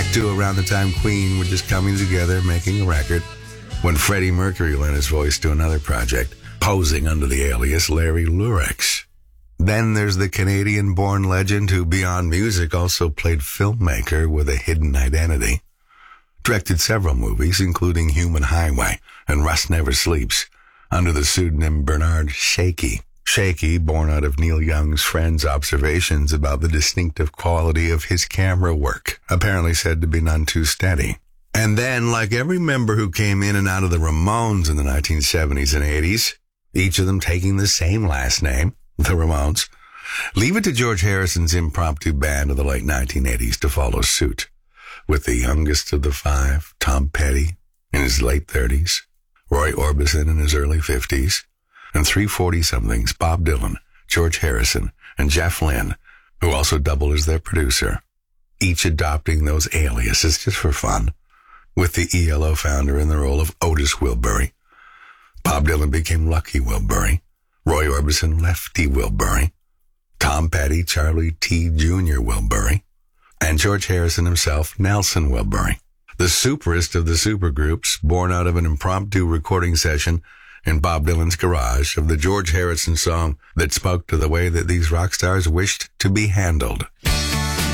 to around the time Queen were just coming together, making a record, when Freddie Mercury lent his voice to another project, posing under the alias Larry Lurex. Then there's the Canadian-born legend who, beyond music, also played filmmaker with a hidden identity. Directed several movies, including Human Highway and Rust Never Sleeps, under the pseudonym Bernard Shaky. Shaky, born out of Neil Young's friend's observations about the distinctive quality of his camera work, apparently said to be none too steady. And then, like every member who came in and out of the Ramones in the 1970s and 80s, each of them taking the same last name, the Ramones, leave it to George Harrison's impromptu band of the late 1980s to follow suit, with the youngest of the five, Tom Petty, in his late 30s, Roy Orbison in his early 50s, and 3 40-somethings, Bob Dylan, George Harrison, and Jeff Lynne, who also doubled as their producer, each adopting those aliases just for fun, with the ELO founder in the role of Otis Wilbury. Bob Dylan became Lucky Wilbury, Roy Orbison Lefty Wilbury, Tom Petty Charlie T. Jr. Wilbury, and George Harrison himself Nelson Wilbury, the superest of the supergroups, born out of an impromptu recording session in Bob Dylan's garage of the George Harrison song that spoke to the way that these rock stars wished to be handled.